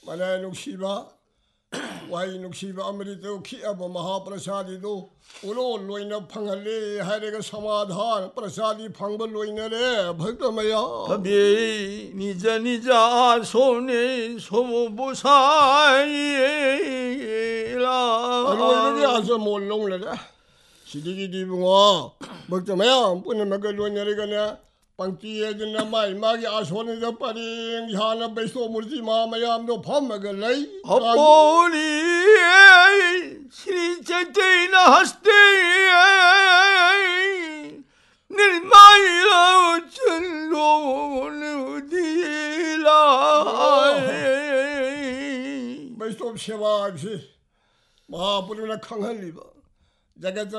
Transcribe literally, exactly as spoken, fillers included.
만나의 녹시바 와이 녹시바 아무리도 키아바 마하프라사디도 우로 로이나 팡할레 하레가 사마धान प्रसादी फंग लोइनरे भक्त मया कभी निज निजा सोने सो보사이라 अलोइनरे आसो मोल्लों लगा 시디기 디붕어 भक्त मया पुन मग लोइनरे गना पंक्ति जना माई मागी आसोने ज परिंग ह्यान बैसो मूर्ति मा मयाम दो फम मग लई अपोली श्री चैतन्य हस्ते निर्माइला चलो दिला बैसो सेवा महापुरुष खंगलिबा जगत